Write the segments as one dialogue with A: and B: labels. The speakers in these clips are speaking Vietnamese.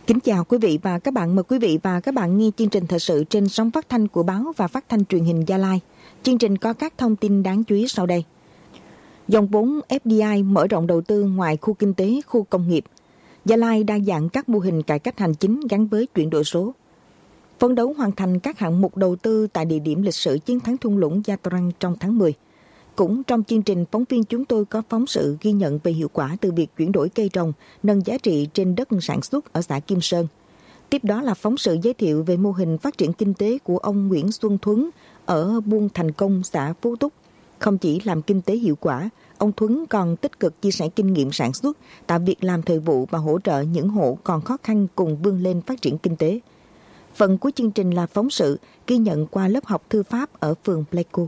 A: Kính chào quý vị và các bạn. Mời quý vị và các bạn nghe chương trình thời sự trên sóng phát thanh của báo và phát thanh truyền hình Gia Lai. Chương trình có các thông tin đáng chú ý sau đây. Dòng vốn FDI mở rộng đầu tư ngoài khu kinh tế, khu công nghiệp. Gia Lai đa dạng các mô hình cải cách hành chính gắn với chuyển đổi số. Phấn đấu hoàn thành các hạng mục đầu tư tại địa điểm lịch sử chiến thắng thung lũng Gia Trang trong tháng 10. Cũng trong chương trình, phóng viên chúng tôi có phóng sự ghi nhận về hiệu quả từ việc chuyển đổi cây trồng, nâng giá trị trên đất sản xuất ở xã Kim Sơn. Tiếp đó là phóng sự giới thiệu về mô hình phát triển kinh tế của ông Nguyễn Xuân Thuấn ở Buôn Thành Công, xã Phú Túc. Không chỉ làm kinh tế hiệu quả, ông Thuấn còn tích cực chia sẻ kinh nghiệm sản xuất, tạo việc làm thời vụ và hỗ trợ những hộ còn khó khăn cùng vươn lên phát triển kinh tế. Phần cuối chương trình là phóng sự ghi nhận qua lớp học thư pháp ở phường Pleiku.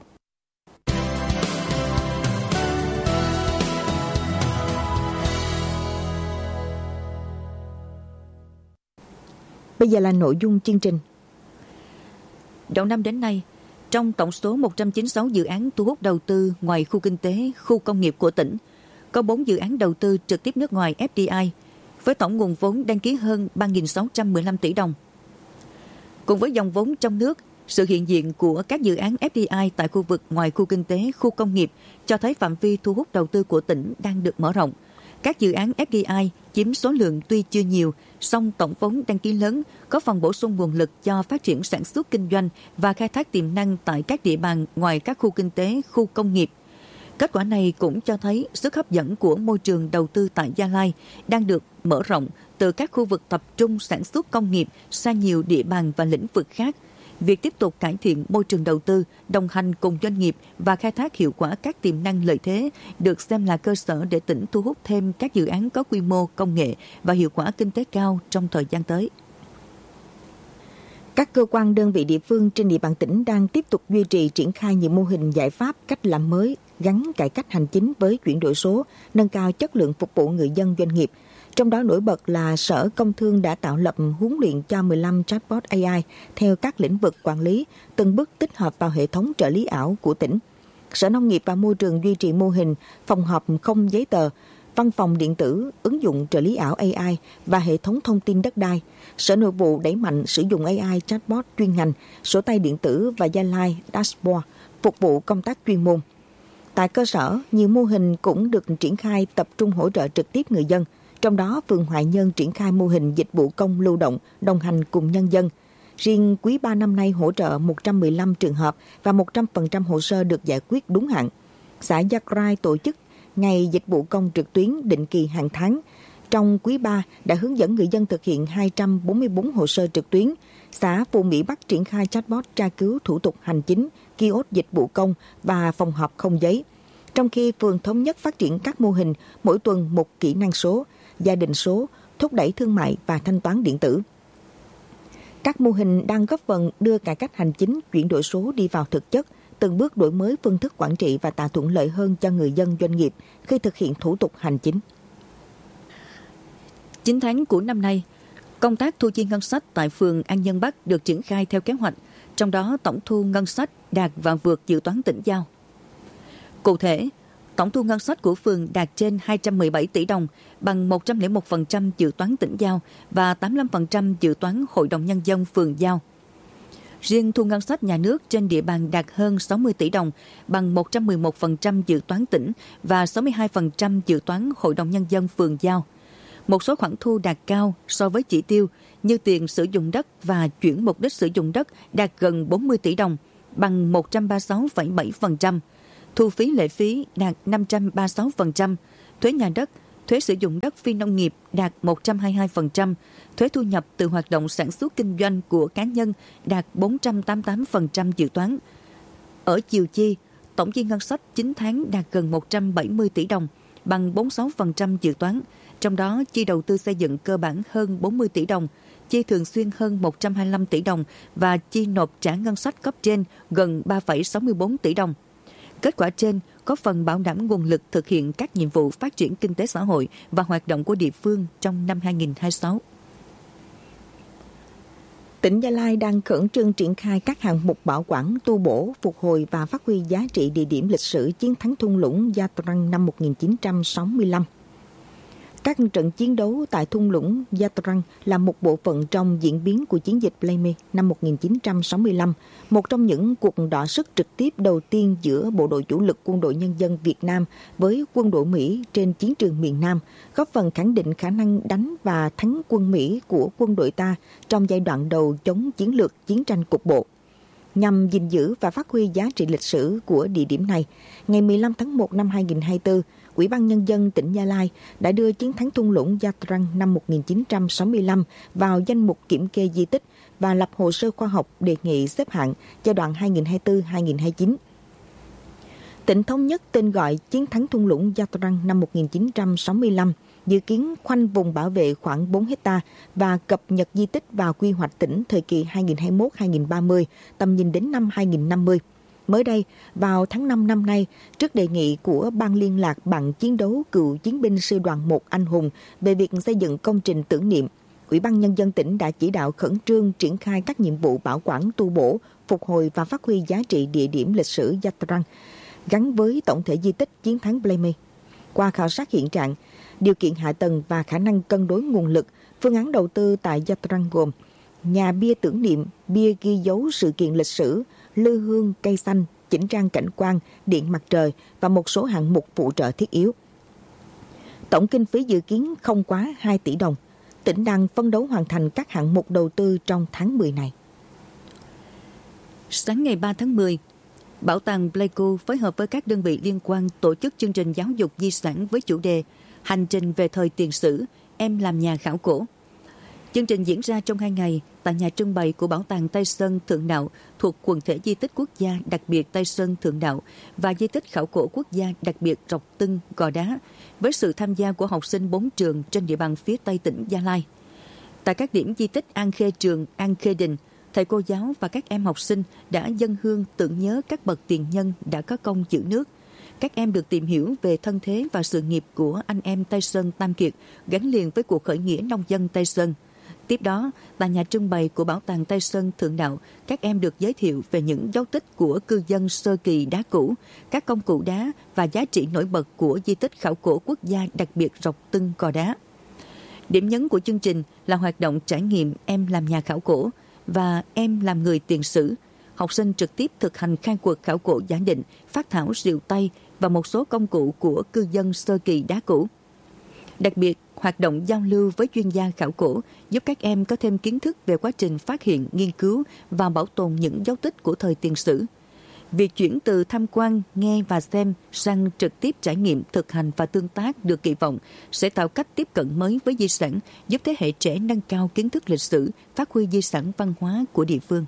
A: Bây giờ là nội dung chương trình.
B: Đầu năm đến nay, trong tổng số 196 dự án thu hút đầu tư ngoài khu kinh tế, khu công nghiệp của tỉnh, có 4 dự án đầu tư trực tiếp nước ngoài FDI với tổng nguồn vốn đăng ký hơn 3.615 tỷ đồng. Cùng với dòng vốn trong nước, sự hiện diện của các dự án FDI tại khu vực ngoài khu kinh tế, khu công nghiệp cho thấy phạm vi thu hút đầu tư của tỉnh đang được mở rộng. Các dự án FDI chiếm số lượng tuy chưa nhiều, song tổng vốn đăng ký lớn, có phần bổ sung nguồn lực cho phát triển sản xuất kinh doanh và khai thác tiềm năng tại các địa bàn ngoài các khu kinh tế, khu công nghiệp. Kết quả này cũng cho thấy sức hấp dẫn của môi trường đầu tư tại Gia Lai đang được mở rộng từ các khu vực tập trung sản xuất công nghiệp sang nhiều địa bàn và lĩnh vực khác. Việc tiếp tục cải thiện môi trường đầu tư, đồng hành cùng doanh nghiệp và khai thác hiệu quả các tiềm năng lợi thế được xem là cơ sở để tỉnh thu hút thêm các dự án có quy mô, công nghệ và hiệu quả kinh tế cao trong thời gian tới.
A: Các cơ quan đơn vị địa phương trên địa bàn tỉnh đang tiếp tục duy trì triển khai nhiều mô hình giải pháp cách làm mới gắn cải cách hành chính với chuyển đổi số, nâng cao chất lượng phục vụ người dân doanh nghiệp. Trong đó nổi bật là Sở Công Thương đã tạo lập huấn luyện cho 15 chatbot AI theo các lĩnh vực quản lý, từng bước tích hợp vào hệ thống trợ lý ảo của tỉnh. Sở Nông nghiệp và Môi trường duy trì mô hình phòng họp không giấy tờ, văn phòng điện tử, ứng dụng trợ lý ảo AI và hệ thống thông tin đất đai. Sở Nội vụ đẩy mạnh sử dụng AI chatbot chuyên ngành, sổ tay điện tử và Gia Lai Dashboard phục vụ công tác chuyên môn. Tại cơ sở, nhiều mô hình cũng được triển khai tập trung hỗ trợ trực tiếp người dân. Trong đó, phường Hoài Nhân triển khai mô hình dịch vụ công lưu động, đồng hành cùng nhân dân. Riêng quý 3 năm nay hỗ trợ 115 trường hợp và 100% hồ sơ được giải quyết đúng hạn. Xã Gia Rai tổ chức ngày dịch vụ công trực tuyến định kỳ hàng tháng. Trong quý 3 đã hướng dẫn người dân thực hiện 244 hồ sơ trực tuyến. Xã Phù Mỹ Bắc triển khai chatbot tra cứu thủ tục hành chính, kiosk dịch vụ công và phòng họp không giấy. Trong khi phường Thống Nhất phát triển các mô hình mỗi tuần một kỹ năng số, gia đình số, thúc đẩy thương mại và thanh toán điện tử. Các mô hình đang góp phần đưa cải cách hành chính, chuyển đổi số đi vào thực chất, từng bước đổi mới phương thức quản trị và tạo thuận lợi hơn cho người dân doanh nghiệp khi thực hiện thủ tục hành chính.
B: 9 tháng của năm nay, công tác thu chi ngân sách tại phường An Nhân Bắc được triển khai theo kế hoạch, trong đó tổng thu ngân sách đạt và vượt dự toán tỉnh giao. Cụ thể, tổng thu ngân sách của phường đạt trên 217 tỷ đồng, bằng 101% dự toán tỉnh giao và 85% dự toán Hội đồng Nhân dân phường giao. Riêng thu ngân sách nhà nước trên địa bàn đạt hơn 60 tỷ đồng, bằng 111% dự toán tỉnh và 62% dự toán Hội đồng Nhân dân phường giao. Một số khoản thu đạt cao so với chỉ tiêu như tiền sử dụng đất và chuyển mục đích sử dụng đất đạt gần 40 tỷ đồng, bằng 136,7%. Thu phí lệ phí đạt 536%, thuế nhà đất, thuế sử dụng đất phi nông nghiệp đạt 122%, thuế thu nhập từ hoạt động sản xuất kinh doanh của cá nhân đạt 488% dự toán. Ở chiều chi, tổng chi ngân sách 9 tháng đạt gần 170 tỷ đồng, bằng 46% dự toán, trong đó chi đầu tư xây dựng cơ bản hơn 40 tỷ đồng, chi thường xuyên hơn 125 tỷ đồng và chi nộp trả ngân sách cấp trên gần 3,64 tỷ đồng. Kết quả trên có phần bảo đảm nguồn lực thực hiện các nhiệm vụ phát triển kinh tế xã hội và hoạt động của địa phương trong năm 2026.
A: Tỉnh Gia Lai đang khẩn trương triển khai các hạng mục bảo quản, tu bổ, phục hồi và phát huy giá trị địa điểm lịch sử chiến thắng thung lũng Gia Trang năm 1965. Các trận chiến đấu tại thung lũng Yatrang là một bộ phận trong diễn biến của chiến dịch Blaimé năm 1965, một trong những cuộc đọ sức trực tiếp đầu tiên giữa bộ đội chủ lực Quân đội Nhân dân Việt Nam với quân đội Mỹ trên chiến trường miền Nam, góp phần khẳng định khả năng đánh và thắng quân Mỹ của quân đội ta trong giai đoạn đầu chống chiến lược chiến tranh cục bộ. Nhằm gìn giữ và phát huy giá trị lịch sử của địa điểm này, ngày 15 tháng 1 năm 2024, Ủy ban Nhân dân tỉnh Gia Lai đã đưa chiến thắng thung lũng Yatrang năm 1965 vào danh mục kiểm kê di tích và lập hồ sơ khoa học đề nghị xếp hạng giai đoạn 2024-2029. Tỉnh thống nhất tên gọi chiến thắng thung lũng Yatrang năm 1965, dự kiến khoanh vùng bảo vệ khoảng 4 hecta và cập nhật di tích vào quy hoạch tỉnh thời kỳ 2021-2030, tầm nhìn đến năm 2050. Mới đây, vào tháng 5 năm nay, trước đề nghị của Ban liên lạc bằng chiến đấu cựu chiến binh sư đoàn 1 anh hùng về việc xây dựng công trình tưởng niệm, Ủy ban Nhân dân tỉnh đã chỉ đạo khẩn trương triển khai các nhiệm vụ bảo quản, tu bổ, phục hồi và phát huy giá trị địa điểm lịch sử Yatrang gắn với tổng thể di tích chiến thắng Blaimé. Qua khảo sát hiện trạng, điều kiện hạ tầng và khả năng cân đối nguồn lực, phương án đầu tư tại Yatrang gồm nhà bia tưởng niệm, bia ghi dấu sự kiện lịch sử, lư hương, cây xanh, chỉnh trang cảnh quan, điện mặt trời và một số hạng mục phụ trợ thiết yếu. Tổng kinh phí dự kiến không quá 2 tỷ đồng. Tỉnh đang phấn đấu hoàn thành các hạng mục đầu tư trong tháng 10 này.
B: Sáng ngày 3 tháng 10, Bảo tàng Pleiku phối hợp với các đơn vị liên quan tổ chức chương trình giáo dục di sản với chủ đề Hành trình về thời tiền sử, em làm nhà khảo cổ. Chương trình diễn ra trong 2 ngày tại nhà trưng bày của Bảo tàng Tây Sơn Thượng Đạo thuộc quần thể di tích quốc gia đặc biệt Tây Sơn Thượng Đạo và di tích khảo cổ quốc gia đặc biệt Rọc Tưng, Gò Đá, với sự tham gia của học sinh 4 trường trên địa bàn phía Tây tỉnh Gia Lai. Tại các điểm di tích An Khê Trường, An Khê Đình, thầy cô giáo và các em học sinh đã dâng hương tưởng nhớ các bậc tiền nhân đã có công giữ nước. Các em được tìm hiểu về thân thế và sự nghiệp của anh em Tây Sơn Tam Kiệt gắn liền với cuộc khởi nghĩa nông dân Tây Sơn. Tiếp đó, tại nhà trưng bày của Bảo tàng Tây Sơn Thượng Đạo, các em được giới thiệu về những dấu tích của cư dân sơ kỳ đá cũ, các công cụ đá và giá trị nổi bật của di tích khảo cổ quốc gia đặc biệt Rọc Tưng, Gò Đá. Điểm nhấn của chương trình là hoạt động trải nghiệm em làm nhà khảo cổ và em làm người tiền sử. Học sinh trực tiếp thực hành khai quật khảo cổ giả định, phác thảo rìu tay và một số công cụ của cư dân sơ kỳ đá cũ. Đặc biệt, hoạt động giao lưu với chuyên gia khảo cổ giúp các em có thêm kiến thức về quá trình phát hiện, nghiên cứu và bảo tồn những dấu tích của thời tiền sử. Việc chuyển từ tham quan, nghe và xem sang trực tiếp trải nghiệm, thực hành và tương tác được kỳ vọng sẽ tạo cách tiếp cận mới với di sản, giúp thế hệ trẻ nâng cao kiến thức lịch sử, phát huy di sản văn hóa của địa phương.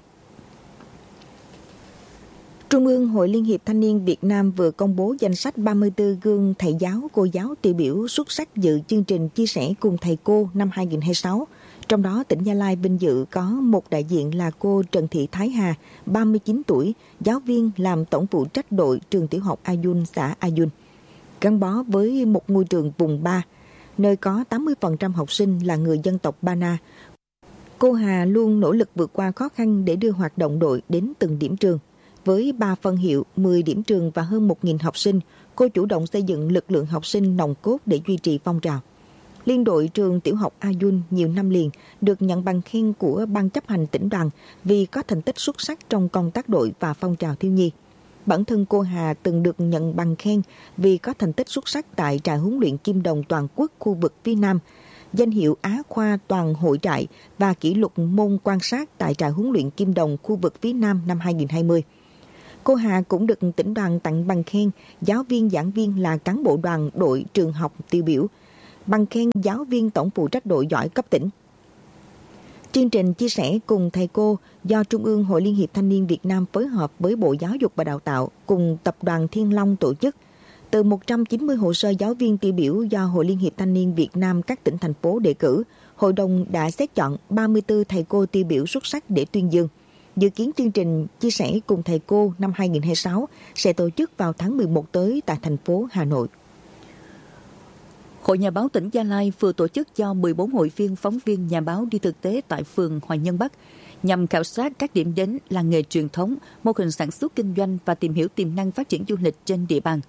A: Trung ương Hội Liên hiệp Thanh niên Việt Nam vừa công bố danh sách 34 gương thầy giáo, cô giáo tiêu biểu xuất sắc dự chương trình chia sẻ cùng thầy cô năm 2026. Trong đó, tỉnh Gia Lai vinh dự có một đại diện là cô Trần Thị Thái Hà, 39 tuổi, giáo viên làm tổng phụ trách đội trường tiểu học Ayun, xã Ayun. Gắn bó với một ngôi trường vùng 3, nơi có 80% học sinh là người dân tộc Ba Na. Cô Hà luôn nỗ lực vượt qua khó khăn để đưa hoạt động đội đến từng điểm trường. Với 3 phân hiệu, 10 điểm trường và hơn 1.000 học sinh, cô chủ động xây dựng lực lượng học sinh nòng cốt để duy trì phong trào. Liên đội trường tiểu học Ayun nhiều năm liền được nhận bằng khen của Ban chấp hành tỉnh đoàn vì có thành tích xuất sắc trong công tác đội và phong trào thiếu nhi. Bản thân cô Hà từng được nhận bằng khen vì có thành tích xuất sắc tại trại huấn luyện Kim Đồng toàn quốc khu vực phía Nam, danh hiệu Á khoa toàn hội trại và kỷ lục môn quan sát tại trại huấn luyện Kim Đồng khu vực phía Nam năm 2020. Cô Hà cũng được tỉnh đoàn tặng bằng khen giáo viên giảng viên là cán bộ đoàn đội trường học tiêu biểu, bằng khen giáo viên tổng phụ trách đội giỏi cấp tỉnh. Chương trình chia sẻ cùng thầy cô do Trung ương Hội Liên hiệp Thanh niên Việt Nam phối hợp với Bộ Giáo dục và Đào tạo cùng Tập đoàn Thiên Long tổ chức. Từ 190 hồ sơ giáo viên tiêu biểu do Hội Liên hiệp Thanh niên Việt Nam các tỉnh thành phố đề cử, hội đồng đã xét chọn 34 thầy cô tiêu biểu xuất sắc để tuyên dương. Dự kiến chương trình chia sẻ cùng thầy cô năm 2026 sẽ tổ chức vào tháng 11 tới tại thành phố Hà Nội.
B: Hội Nhà báo tỉnh Gia Lai vừa tổ chức cho 14 hội viên phóng viên nhà báo đi thực tế tại phường Hoài Nhân Bắc nhằm khảo sát các điểm đến làng nghề truyền thống, mô hình sản xuất kinh doanh và tìm hiểu tiềm năng phát triển du lịch trên địa bàn.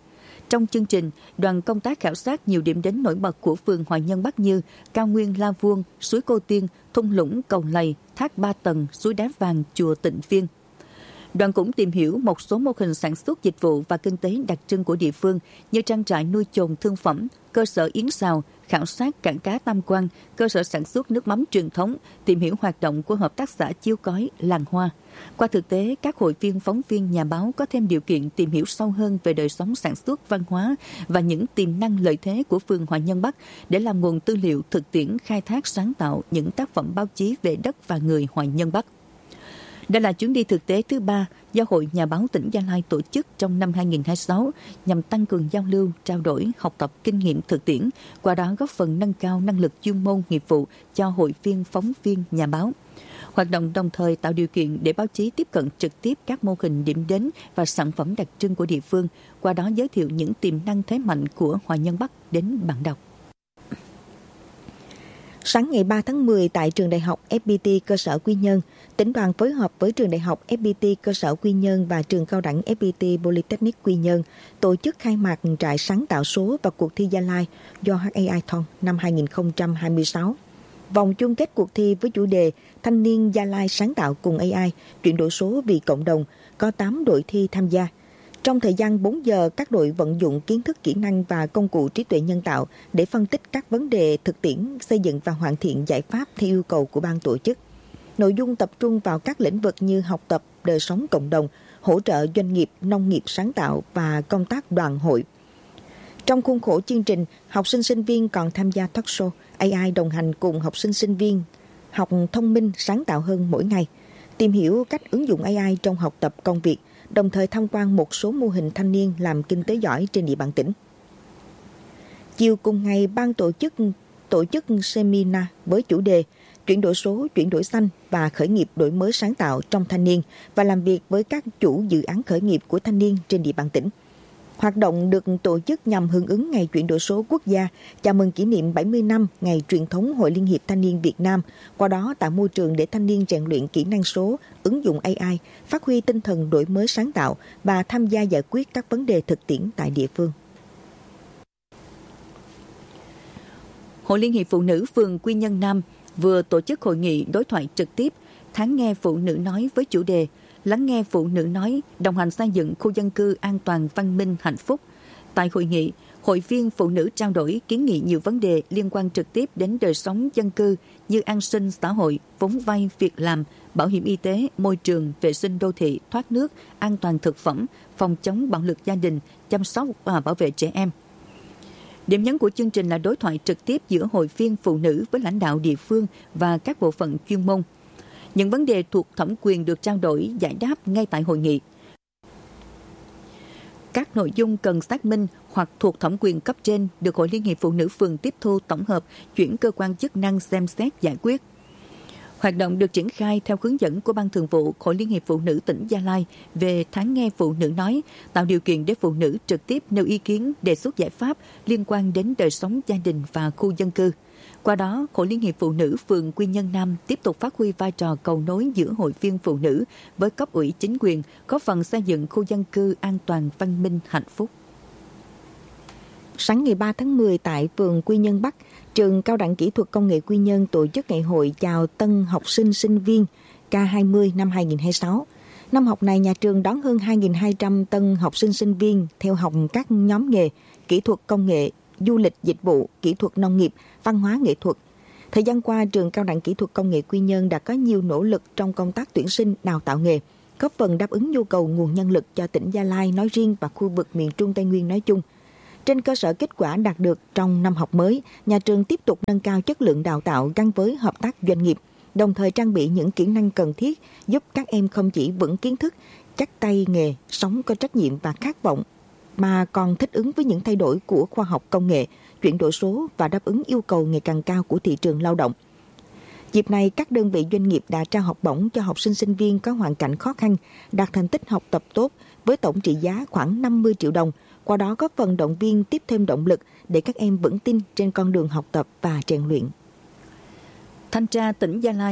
B: Trong chương trình, đoàn công tác khảo sát nhiều điểm đến nổi bật của phường Hòa Nhân Bắc như Cao Nguyên La Vuông, Suối Cô Tiên, Thung Lũng Cầu Lầy, Thác Ba Tầng, Suối Đá Vàng, Chùa Tịnh Viên. Đoàn cũng tìm hiểu một số mô hình sản xuất dịch vụ và kinh tế đặc trưng của địa phương như trang trại nuôi chồn thương phẩm, cơ sở yến xào, khảo sát cảng cá Tam Quan, cơ sở sản xuất nước mắm truyền thống, tìm hiểu hoạt động của hợp tác xã Chiêu Cói, Làng Hoa. Qua thực tế, các hội viên, phóng viên, nhà báo có thêm điều kiện tìm hiểu sâu hơn về đời sống sản xuất, văn hóa và những tiềm năng lợi thế của phường Hòa Nhân Bắc để làm nguồn tư liệu thực tiễn khai thác sáng tạo những tác phẩm báo chí về đất và người Hòa Nhân Bắc. Đây là chuyến đi thực tế thứ 3 do Hội Nhà báo tỉnh Gia Lai tổ chức trong năm 2026 nhằm tăng cường giao lưu, trao đổi, học tập kinh nghiệm thực tiễn, qua đó góp phần nâng cao năng lực chuyên môn nghiệp vụ cho hội viên, phóng viên, nhà báo. Hoạt động đồng thời tạo điều kiện để báo chí tiếp cận trực tiếp các mô hình điểm đến và sản phẩm đặc trưng của địa phương, qua đó giới thiệu những tiềm năng thế mạnh của Hòa Nhân Bắc đến bạn đọc.
A: Sáng ngày 3 tháng 10 tại trường đại học FPT cơ sở Quy Nhơn, tỉnh đoàn phối hợp với trường đại học FPT cơ sở Quy Nhơn và trường cao đẳng FPT Polytechnic Quy Nhơn tổ chức khai mạc trại sáng tạo số và cuộc thi Gia Lai do HAI-thon năm 2026. Vòng chung kết cuộc thi với chủ đề Thanh niên Gia Lai sáng tạo cùng AI, chuyển đổi số vì cộng đồng, có 8 đội thi tham gia. Trong thời gian 4 giờ, các đội vận dụng kiến thức, kỹ năng và công cụ trí tuệ nhân tạo để phân tích các vấn đề thực tiễn, xây dựng và hoàn thiện giải pháp theo yêu cầu của ban tổ chức. Nội dung tập trung vào các lĩnh vực như học tập, đời sống cộng đồng, hỗ trợ doanh nghiệp, nông nghiệp sáng tạo và công tác đoàn hội. Trong khuôn khổ chương trình, học sinh sinh viên còn tham gia talk show AI đồng hành cùng học sinh sinh viên học thông minh sáng tạo hơn mỗi ngày, tìm hiểu cách ứng dụng AI trong học tập công việc, đồng thời tham quan một số mô hình thanh niên làm kinh tế giỏi trên địa bàn tỉnh. Chiều cùng ngày, ban tổ chức seminar với chủ đề chuyển đổi số, chuyển đổi xanh và khởi nghiệp đổi mới sáng tạo trong thanh niên và làm việc với các chủ dự án khởi nghiệp của thanh niên trên địa bàn tỉnh. Hoạt động được tổ chức nhằm hưởng ứng Ngày chuyển đổi số quốc gia, chào mừng kỷ niệm 70 năm Ngày truyền thống Hội Liên hiệp Thanh niên Việt Nam, qua đó tạo môi trường để thanh niên rèn luyện kỹ năng số, ứng dụng AI, phát huy tinh thần đổi mới sáng tạo và tham gia giải quyết các vấn đề thực tiễn tại địa phương.
B: Hội Liên hiệp Phụ nữ phường Quy Nhơn Nam vừa tổ chức hội nghị đối thoại trực tiếp Tháng nghe phụ nữ nói với chủ đề Lắng nghe phụ nữ nói, đồng hành xây dựng khu dân cư an toàn, văn minh, hạnh phúc. Tại hội nghị, hội viên phụ nữ trao đổi kiến nghị nhiều vấn đề liên quan trực tiếp đến đời sống dân cư như an sinh xã hội, vốn vay, việc làm, bảo hiểm y tế, môi trường, vệ sinh đô thị, thoát nước, an toàn thực phẩm, phòng chống bạo lực gia đình, chăm sóc và bảo vệ trẻ em. Điểm nhấn của chương trình là đối thoại trực tiếp giữa hội viên phụ nữ với lãnh đạo địa phương và các bộ phận chuyên môn. Những vấn đề thuộc thẩm quyền được trao đổi, giải đáp ngay tại hội nghị. Các nội dung cần xác minh hoặc thuộc thẩm quyền cấp trên được Hội Liên hiệp Phụ nữ phường tiếp thu tổng hợp, chuyển cơ quan chức năng xem xét giải quyết. Hoạt động được triển khai theo hướng dẫn của Ban Thường vụ Hội Liên hiệp Phụ nữ tỉnh Gia Lai về Tháng nghe phụ nữ nói, tạo điều kiện để phụ nữ trực tiếp nêu ý kiến, đề xuất giải pháp liên quan đến đời sống gia đình và khu dân cư. Qua đó, Hội Liên hiệp Phụ nữ phường Quy Nhơn Nam tiếp tục phát huy vai trò cầu nối giữa hội viên phụ nữ với cấp ủy chính quyền, góp phần xây dựng khu dân cư an toàn, văn minh, hạnh phúc.
A: Sáng ngày 3 tháng 10 tại phường Quy Nhơn Bắc, trường Cao đẳng Kỹ thuật Công nghệ Quy Nhơn tổ chức ngày hội chào tân học sinh sinh viên K20 năm 2026. Năm học này, nhà trường đón hơn 2.200 tân học sinh sinh viên theo học các nhóm nghề, kỹ thuật công nghệ, du lịch dịch vụ, kỹ thuật nông nghiệp, văn hóa nghệ thuật. Thời gian qua, trường Cao đẳng Kỹ thuật Công nghệ Quy Nhơn đã có nhiều nỗ lực trong công tác tuyển sinh, đào tạo nghề, góp phần đáp ứng nhu cầu nguồn nhân lực cho tỉnh Gia Lai nói riêng và khu vực miền Trung Tây Nguyên nói chung. Trên cơ sở kết quả đạt được trong năm học mới, nhà trường tiếp tục nâng cao chất lượng đào tạo gắn với hợp tác doanh nghiệp, đồng thời trang bị những kỹ năng cần thiết giúp các em không chỉ vững kiến thức, chắc tay nghề, sống có trách nhiệm và khát vọng, mà còn thích ứng với những thay đổi của khoa học công nghệ, chuyển đổi số và đáp ứng yêu cầu ngày càng cao của thị trường lao động. Dịp này, các đơn vị doanh nghiệp đã trao học bổng cho học sinh sinh viên có hoàn cảnh khó khăn, đạt thành tích học tập tốt với tổng trị giá khoảng 50 triệu đồng, qua đó góp phần động viên tiếp thêm động lực để các em vững tin trên con đường học tập và rèn luyện.
B: Thanh tra tỉnh Gia Lai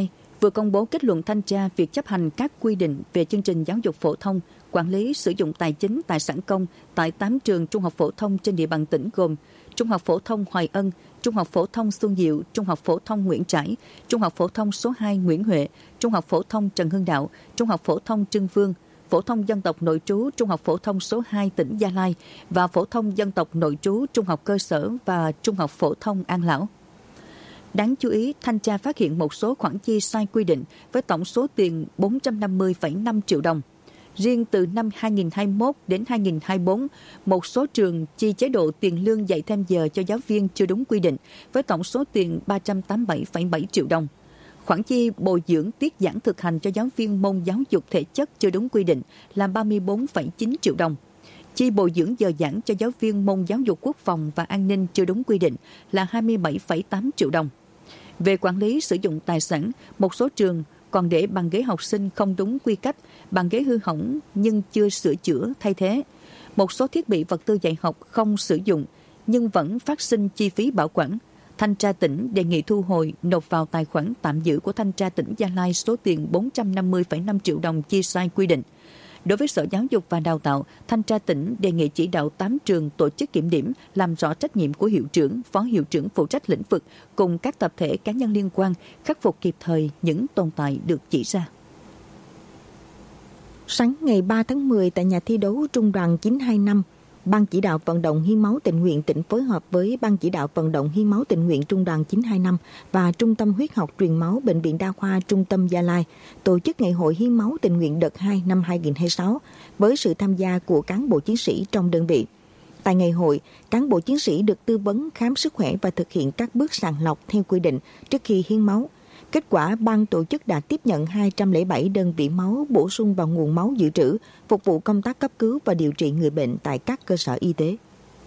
B: vừa công bố kết luận thanh tra việc chấp hành các quy định về chương trình giáo dục phổ thông, quản lý sử dụng tài chính tài sản công tại 8 trường trung học phổ thông trên địa bàn tỉnh gồm Trung học phổ thông Hoài Ân, Trung học phổ thông Xuân Diệu, Trung học phổ thông Nguyễn Trãi, Trung học phổ thông số 2 Nguyễn Huệ, Trung học phổ thông Trần Hưng Đạo, Trung học phổ thông Trưng Vương, phổ thông dân tộc nội trú Trung học phổ thông số 2 tỉnh Gia Lai và phổ thông dân tộc nội trú Trung học cơ sở và Trung học phổ thông An Lão. Đáng chú ý, thanh tra phát hiện một số khoản chi sai quy định với tổng số tiền 450,5 triệu đồng. Riêng từ năm 2021 đến 2024, một số trường chi chế độ tiền lương dạy thêm giờ cho giáo viên chưa đúng quy định với tổng số tiền 387,7 triệu đồng. Khoản chi bồi dưỡng tiết giảng thực hành cho giáo viên môn giáo dục thể chất chưa đúng quy định là 34,9 triệu đồng. Chi bồi dưỡng giờ giảng cho giáo viên môn giáo dục quốc phòng và an ninh chưa đúng quy định là 27,8 triệu đồng. Về quản lý sử dụng tài sản, một số trường còn để bàn ghế học sinh không đúng quy cách, bàn ghế hư hỏng nhưng chưa sửa chữa thay thế. Một số thiết bị vật tư dạy học không sử dụng nhưng vẫn phát sinh chi phí bảo quản. Thanh tra tỉnh đề nghị thu hồi nộp vào tài khoản tạm giữ của Thanh tra tỉnh Gia Lai số tiền 450,5 triệu đồng chi sai quy định. Đối với Sở Giáo dục và Đào tạo, Thanh tra tỉnh đề nghị chỉ đạo 8 trường tổ chức kiểm điểm, làm rõ trách nhiệm của hiệu trưởng, phó hiệu trưởng phụ trách lĩnh vực cùng các tập thể cá nhân liên quan, khắc phục kịp thời những tồn tại được chỉ ra.
A: Sáng ngày 3 tháng 10 tại nhà thi đấu Trung đoàn 925, Ban chỉ đạo vận động hiến máu tình nguyện tỉnh phối hợp với Ban chỉ đạo vận động hiến máu tình nguyện Trung đoàn 925 và Trung tâm huyết học truyền máu Bệnh viện Đa khoa Trung tâm Gia Lai tổ chức Ngày hội hiến máu tình nguyện đợt 2 năm 2026 với sự tham gia của cán bộ chiến sĩ trong đơn vị. Tại ngày hội, cán bộ chiến sĩ được tư vấn khám sức khỏe và thực hiện các bước sàng lọc theo quy định trước khi hiến máu. Kết quả, ban tổ chức đã tiếp nhận 207 đơn vị máu bổ sung vào nguồn máu dự trữ, phục vụ công tác cấp cứu và điều trị người bệnh tại các cơ sở y tế.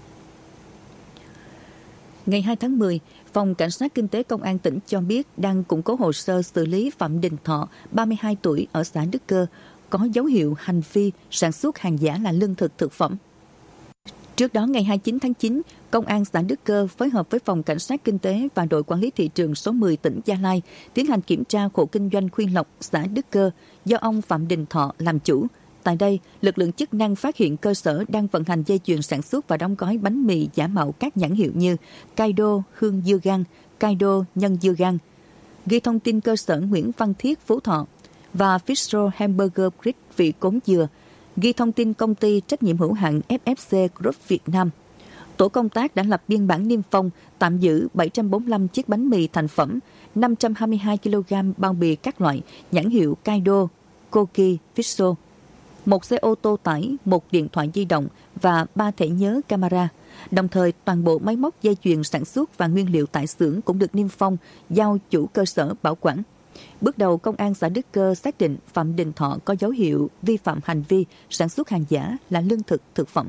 B: Ngày 2 tháng 10, Phòng Cảnh sát Kinh tế Công an tỉnh cho biết đang củng cố hồ sơ xử lý Phạm Đình Thọ, 32 tuổi ở xã Đức Cơ, có dấu hiệu hành vi sản xuất hàng giả là lương thực thực phẩm. Trước đó, ngày 29 tháng 9, Công an xã Đức Cơ phối hợp với Phòng Cảnh sát Kinh tế và đội quản lý thị trường số 10 tỉnh Gia Lai tiến hành kiểm tra hộ kinh doanh Khuyên Lộc, xã Đức Cơ do ông Phạm Đình Thọ làm chủ. Tại đây, lực lượng chức năng phát hiện cơ sở đang vận hành dây chuyền sản xuất và đóng gói bánh mì giả mạo các nhãn hiệu như Kaido hương dưa gang, Kaido nhân dưa gang. Ghi thông tin cơ sở Nguyễn Văn Thiết, Phú Thọ và Fisher Hamburger Grill vị Cốm Dừa. Ghi thông tin công ty trách nhiệm hữu hạn FFC Group Việt Nam. Tổ công tác đã lập biên bản niêm phong, tạm giữ 745 chiếc bánh mì thành phẩm, 522 kg bao bì các loại, nhãn hiệu Kaido, Koki, Fisher, một xe ô tô tải, một điện thoại di động và 3 thẻ nhớ camera. Đồng thời, toàn bộ máy móc dây chuyền sản xuất và nguyên liệu tại xưởng cũng được niêm phong, giao chủ cơ sở bảo quản. Bước đầu, Công an xã Đức Cơ xác định Phạm Đình Thọ có dấu hiệu vi phạm hành vi sản xuất hàng giả là lương thực thực phẩm.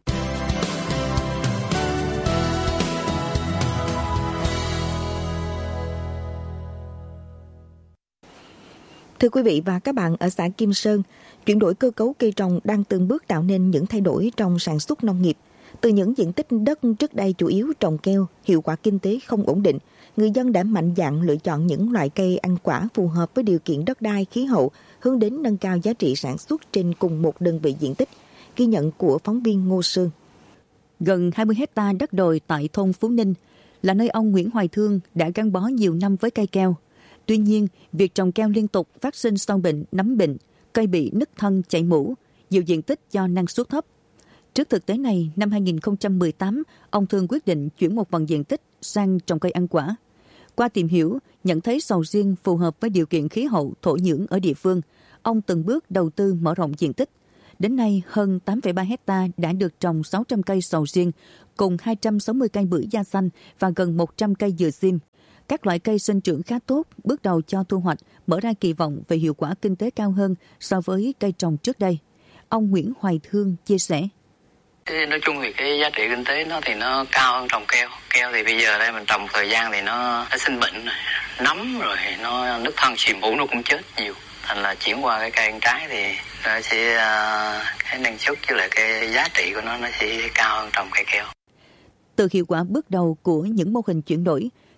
A: Thưa quý vị và các bạn, ở xã Kim Sơn, chuyển đổi cơ cấu cây trồng đang từng bước tạo nên những thay đổi trong sản xuất nông nghiệp. Từ những diện tích đất trước đây chủ yếu trồng keo, hiệu quả kinh tế không ổn định, người dân đã mạnh dạn lựa chọn những loại cây ăn quả phù hợp với điều kiện đất đai, khí hậu, hướng đến nâng cao giá trị sản xuất trên cùng một đơn vị diện tích. Ghi nhận của phóng viên Ngô Sương.
B: Gần 20 hectare đất đồi tại thôn Phú Ninh là nơi ông Nguyễn Hoài Thương đã gắn bó nhiều năm với cây keo. Tuy nhiên, việc trồng keo liên tục phát sinh sâu bệnh, nấm bệnh, cây bị nứt thân, chảy mủ, nhiều diện tích do năng suất thấp. Trước thực tế này, năm 2018, ông Thương quyết định chuyển một phần diện tích sang trồng cây ăn quả. Qua tìm hiểu, nhận thấy sầu riêng phù hợp với điều kiện khí hậu, thổ nhưỡng ở địa phương, ông từng bước đầu tư mở rộng diện tích. Đến nay, hơn 8,3 hectare đã được trồng 600 cây sầu riêng, cùng 260 cây bưởi da xanh và gần 100 cây dừa sim. Các loại cây sinh trưởng khá tốt, bước đầu cho thu hoạch, mở ra kỳ vọng về hiệu quả kinh tế cao hơn so với cây trồng trước đây. Ông Nguyễn Hoài Thương chia sẻ.
C: Nói chung thì cái giá trị kinh tế nó thì nó cao hơn trồng keo. Keo thì bây giờ đây mình trồng thời gian thì nó sinh bệnh, nấm rồi nó nứt thân, chìm mủ nó cũng chết nhiều. Thành là chuyển qua cái cây ăn trái thì nó sẽ cái năng suất với lại cái giá trị của nó sẽ cao hơn trồng cây keo.
B: Từ hiệu quả bước đầu của những mô hình chuyển đổi,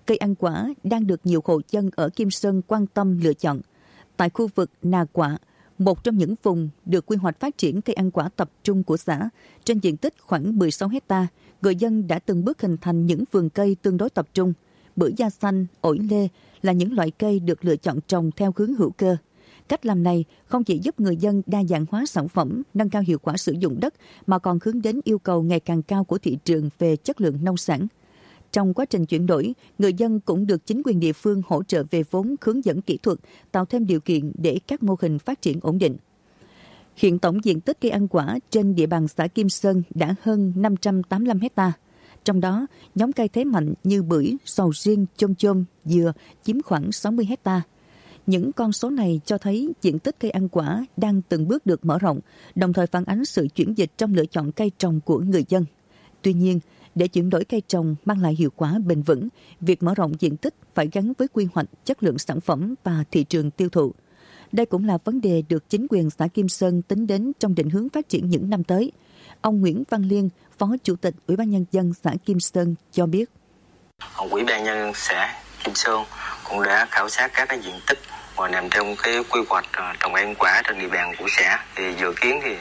B: cây ăn quả đang được nhiều hộ dân ở Kim Sơn quan tâm lựa chọn. Tại khu vực Nà Quạ, một trong những vùng được quy hoạch phát triển cây ăn quả tập trung của xã, trên diện tích khoảng 16 hectare, người dân đã từng bước hình thành những vườn cây tương đối tập trung. Bưởi da xanh, ổi lê là những loại cây được lựa chọn trồng theo hướng hữu cơ. Cách làm này không chỉ giúp người dân đa dạng hóa sản phẩm, nâng cao hiệu quả sử dụng đất, mà còn hướng đến yêu cầu ngày càng cao của thị trường về chất lượng nông sản. Trong quá trình chuyển đổi, người dân cũng được chính quyền địa phương hỗ trợ về vốn, hướng dẫn kỹ thuật, tạo thêm điều kiện để các mô hình phát triển ổn định. Hiện tổng diện tích cây ăn quả trên địa bàn xã Kim Sơn đã hơn 585 hectare. Trong đó, nhóm cây thế mạnh như bưởi, sầu riêng, chôm chôm, dừa chiếm khoảng 60 hectare. Những con số này cho thấy diện tích cây ăn quả đang từng bước được mở rộng, đồng thời phản ánh sự chuyển dịch trong lựa chọn cây trồng của người dân. Tuy nhiên, để chuyển đổi cây trồng mang lại hiệu quả bền vững, việc mở rộng diện tích phải gắn với quy hoạch, chất lượng sản phẩm và thị trường tiêu thụ. Đây cũng là vấn đề được chính quyền xã Kim Sơn tính đến trong định hướng phát triển những năm tới. Ông Nguyễn Văn Liên, Phó Chủ tịch Ủy ban Nhân dân xã Kim Sơn cho biết.
C: Ủy ban Nhân dân xã Kim Sơn cũng đã khảo sát các cái diện tích và nằm trong cái quy hoạch trồng ăn quả trên địa bàn của xã. Thì dự kiến thì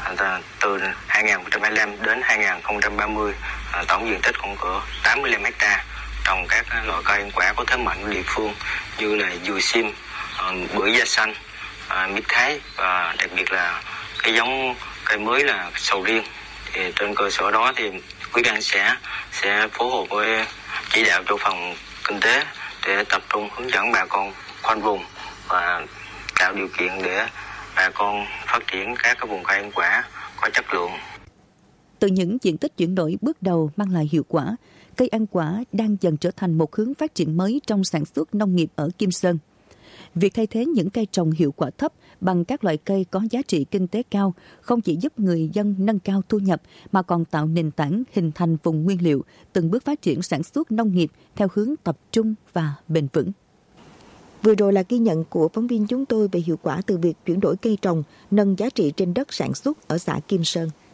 C: từ 2025 đến 2030 tổng diện tích cũng cỡ 85 hectare trồng các loại cây ăn quả có thế mạnh của địa phương như là dừa sim, bưởi da xanh, mít thái và đặc biệt là cái giống cây mới là sầu riêng. Thì trên cơ sở đó thì Ủy ban xã sẽ phối hợp với chỉ đạo cho phòng kinh tế để tập trung hướng dẫn bà con khoanh vùng và tạo điều kiện để bà con phát triển các cái vùng cây ăn quả có chất lượng.
B: Từ những diện tích chuyển đổi bước đầu mang lại hiệu quả, cây ăn quả đang dần trở thành một hướng phát triển mới trong sản xuất nông nghiệp ở Kim Sơn. Việc thay thế những cây trồng hiệu quả thấp bằng các loại cây có giá trị kinh tế cao không chỉ giúp người dân nâng cao thu nhập mà còn tạo nền tảng hình thành vùng nguyên liệu, từng bước phát triển sản xuất nông nghiệp theo hướng tập trung và bền vững.
A: Vừa rồi là ghi nhận của phóng viên chúng tôi về hiệu quả từ việc chuyển đổi cây trồng, nâng giá trị trên đất sản xuất ở xã Kim Sơn.